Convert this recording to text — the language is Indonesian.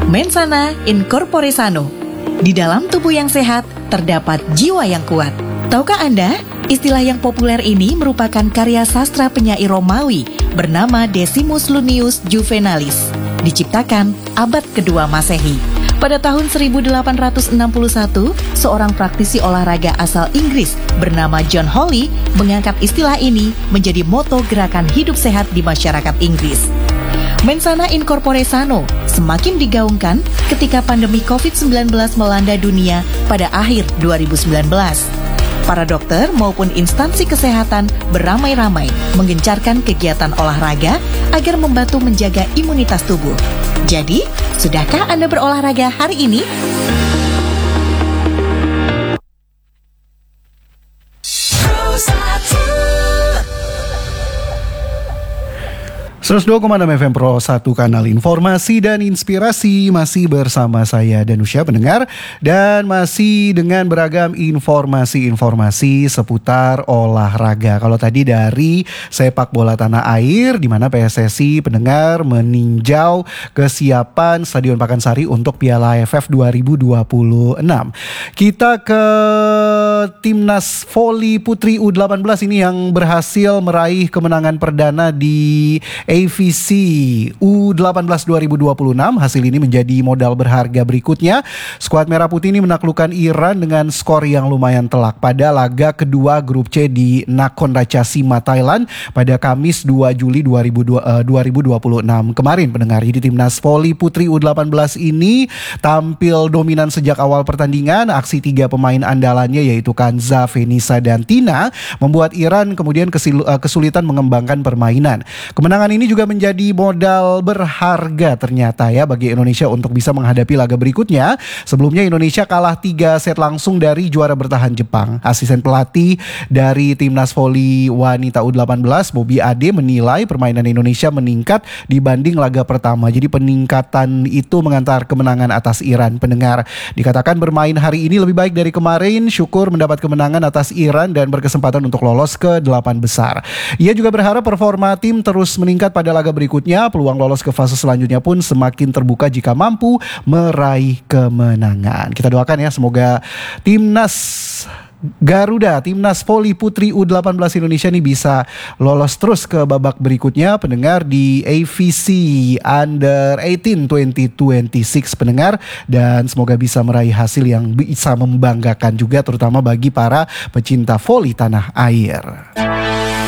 Mens sana in corpore sano. Di dalam tubuh yang sehat, terdapat jiwa yang kuat. Tahukah Anda, istilah yang populer ini merupakan karya sastra penyair Romawi bernama Decimus Iunius Juvenalis, diciptakan abad kedua Masehi. Pada tahun 1861, seorang praktisi olahraga asal Inggris bernama John Hawley mengangkat istilah ini menjadi moto gerakan hidup sehat di masyarakat Inggris. Mens sana in corpore sano semakin digaungkan ketika pandemi COVID-19 melanda dunia pada akhir 2019. Para dokter maupun instansi kesehatan beramai-ramai menggencarkan kegiatan olahraga agar membantu menjaga imunitas tubuh. Jadi, sudahkah Anda berolahraga hari ini? 102,6 FM Pro 1 kanal informasi dan inspirasi, masih bersama saya Danusya pendengar, dan masih dengan beragam informasi-informasi seputar olahraga. Kalau tadi dari sepak bola tanah air, di mana PSSI pendengar meninjau kesiapan Stadion Pakansari untuk Piala AFF 2026. Kita ke Timnas Voli Putri U18 ini yang berhasil meraih kemenangan perdana di AVC U18 2026. Hasil ini menjadi modal berharga berikutnya. Skuad Merah Putih ini menaklukkan Iran dengan skor yang lumayan telak pada laga kedua grup C di Nakhon Ratchasima, Thailand pada Kamis 2 Juli 2026 kemarin pendengar. Jadi Timnas Voli Putri U18 ini tampil dominan sejak awal pertandingan. Aksi tiga pemain andalannya yaitu Kanza, Venisa, dan Tina membuat Iran kemudian kesulitan mengembangkan permainan. Kemenangan ini juga menjadi modal berharga ternyata ya bagi Indonesia untuk bisa menghadapi laga berikutnya. Sebelumnya Indonesia kalah 3 set langsung dari juara bertahan Jepang. Asisten pelatih dari Timnas Voli Wanita U18 Bobby Ade menilai permainan Indonesia meningkat dibanding laga pertama. Jadi peningkatan itu mengantar kemenangan atas Iran. Pendengar, dikatakan bermain hari ini lebih baik dari kemarin, syukur mendapat kemenangan atas Iran dan berkesempatan untuk lolos ke 8 besar. Ia juga berharap performa tim terus meningkat pada laga berikutnya. Peluang lolos ke fase selanjutnya pun semakin terbuka jika mampu meraih kemenangan. Kita doakan ya, semoga Timnas Garuda, Timnas Voli Putri U18 Indonesia ini bisa lolos terus ke babak berikutnya pendengar di AVC Under 18 2026 pendengar, dan semoga bisa meraih hasil yang bisa membanggakan juga terutama bagi para pecinta voli tanah air.